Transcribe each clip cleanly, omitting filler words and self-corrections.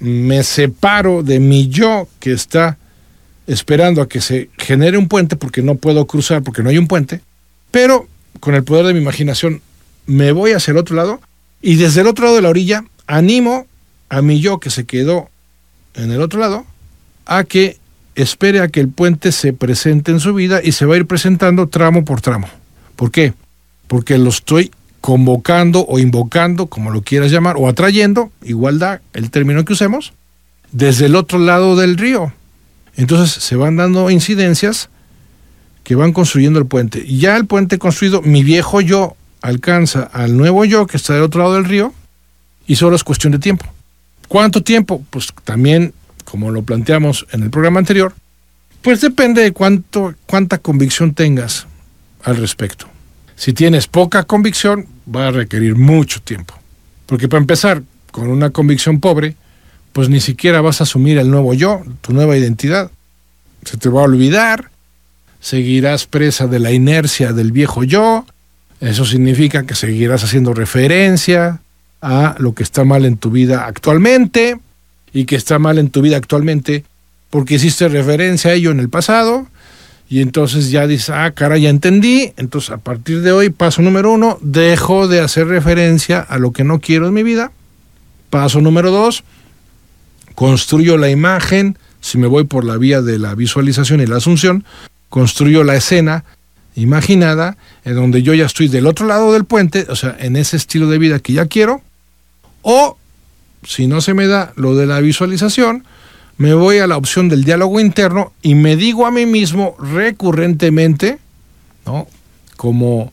me separo de mi yo que está esperando a que se genere un puente porque no puedo cruzar, porque no hay un puente, pero con el poder de mi imaginación me voy hacia el otro lado y desde el otro lado de la orilla animo a mi yo que se quedó en el otro lado a que espere a que el puente se presente en su vida y se va a ir presentando tramo por tramo. ¿Por qué? Porque lo estoy convocando o invocando, como lo quieras llamar, o atrayendo, igual da el término que usemos, desde el otro lado del río. Entonces se van dando incidencias que van construyendo el puente. Y ya el puente construido, mi viejo yo alcanza al nuevo yo que está del otro lado del río y solo es cuestión de tiempo. ¿Cuánto tiempo? Pues también, como lo planteamos en el programa anterior, pues depende de cuánta convicción tengas al respecto. Si tienes poca convicción, va a requerir mucho tiempo. Porque para empezar, con una convicción pobre, pues ni siquiera vas a asumir el nuevo yo, tu nueva identidad. Se te va a olvidar, seguirás presa de la inercia del viejo yo. Eso significa que seguirás haciendo referencia a lo que está mal en tu vida actualmente, y que está mal en tu vida actualmente porque hiciste referencia a ello en el pasado, y entonces ya dices, caray, ya entendí, entonces a partir de hoy, paso número 1, dejo de hacer referencia a lo que no quiero en mi vida. Paso número 2, construyo la imagen, si me voy por la vía de la visualización y la asunción, construyo la escena imaginada en donde yo ya estoy del otro lado del puente, o sea, en ese estilo de vida que ya quiero. O, si no se me da lo de la visualización, me voy a la opción del diálogo interno y me digo a mí mismo recurrentemente, ¿no? Como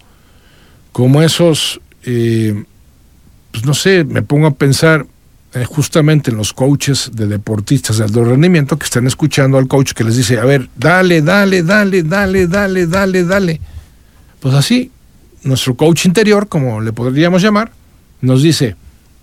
esos, pues no sé, me pongo a pensar justamente en los coaches de deportistas de alto rendimiento que están escuchando al coach que les dice, a ver, dale. Pues así, nuestro coach interior, como le podríamos llamar, nos dice,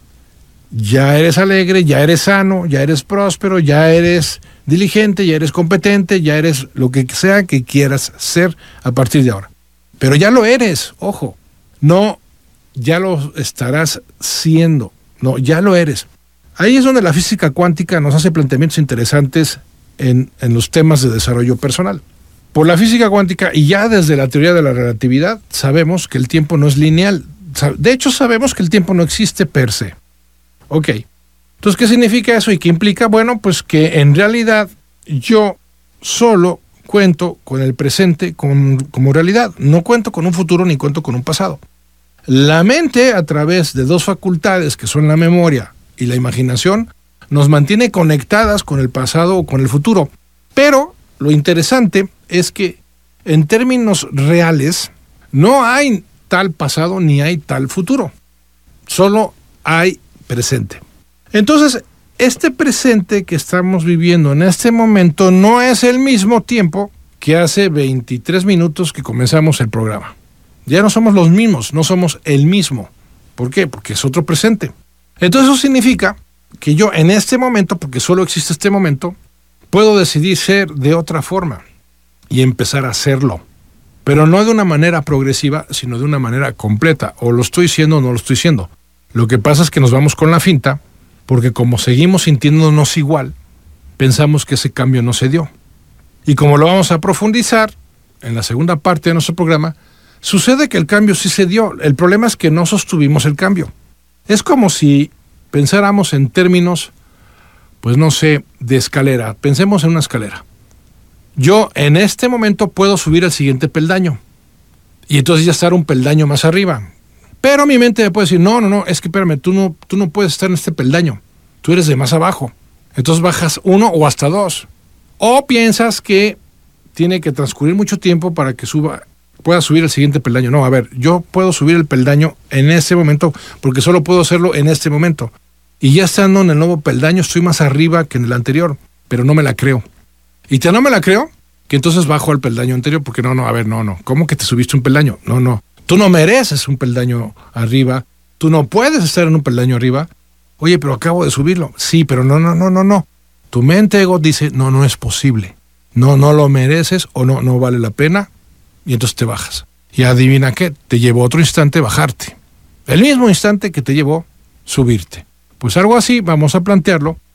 ya eres alegre, ya eres sano, ya eres próspero, ya eres diligente, ya eres competente, ya eres lo que sea que quieras ser a partir de ahora. Pero ya lo eres, ojo, no ya lo estarás siendo, no, ya lo eres. Ahí es donde la física cuántica nos hace planteamientos interesantes en los temas de desarrollo personal. Por la física cuántica y ya desde la teoría de la relatividad sabemos que el tiempo no es lineal. De hecho, sabemos que el tiempo no existe per se. Ok, entonces, ¿qué significa eso y qué implica? Bueno, pues que en realidad yo solo cuento con el presente como realidad. No cuento con un futuro ni cuento con un pasado. La mente, a través de dos facultades que son la memoria y la imaginación, nos mantiene conectadas con el pasado o con el futuro. Pero lo interesante es que en términos reales no hay tal pasado ni hay tal futuro. Solo hay presente. Entonces, este presente que estamos viviendo en este momento no es el mismo tiempo que hace 23 minutos que comenzamos el programa. Ya no somos los mismos, no somos el mismo. ¿Por qué? Porque es otro presente. Entonces eso significa que yo en este momento, porque solo existe este momento, puedo decidir ser de otra forma y empezar a hacerlo. Pero no de una manera progresiva, sino de una manera completa. O lo estoy siendo o no lo estoy siendo. Lo que pasa es que nos vamos con la finta, porque como seguimos sintiéndonos igual, pensamos que ese cambio no se dio. Y como lo vamos a profundizar en la segunda parte de nuestro programa, sucede que el cambio sí se dio. El problema es que no sostuvimos el cambio. Es como si pensáramos en términos, pues no sé, de escalera. Pensemos en una escalera. Yo en este momento puedo subir al siguiente peldaño y entonces ya estar un peldaño más arriba. Pero mi mente me puede decir, no, es que espérame, tú no puedes estar en este peldaño. Tú eres de más abajo. Entonces bajas 1 o hasta 2. O piensas que tiene que transcurrir mucho tiempo para que pueda subir el siguiente peldaño. No, a ver, yo puedo subir el peldaño en este momento porque solo puedo hacerlo en este momento. Y ya estando en el nuevo peldaño estoy más arriba que en el anterior, pero no me la creo. Y no me la creo, que entonces bajo al peldaño anterior porque no. ¿Cómo que te subiste un peldaño? No. Tú no mereces un peldaño arriba. Tú no puedes estar en un peldaño arriba. Oye, pero acabo de subirlo. Sí, pero no. Tu mente ego dice, no es posible. No lo mereces o no vale la pena. Y entonces te bajas. Y adivina qué, te llevó otro instante bajarte. El mismo instante que te llevó subirte. Pues algo así vamos a plantearlo